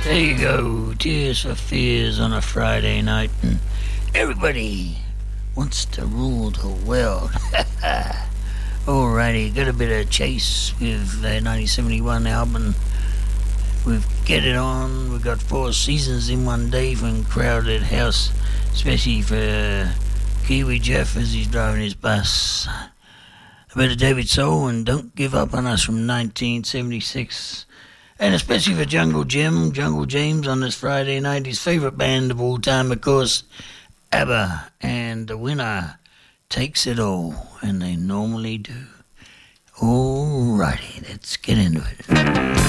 There you go, Tears for Fears on a Friday night, and everybody wants to rule the world. Alrighty, got a bit of Chase with the 1971 album. We've Get It On, we've got 4 Seasons in One Day from Crowded House, especially for Kiwi Jeff as he's driving his bus. A bit of David Soul and Don't Give Up on Us from 1976. And especially for Jungle James on this Friday night, his favourite band of all time, of course, ABBA. And the winner takes it all, and they normally do. Alrighty, let's get into it.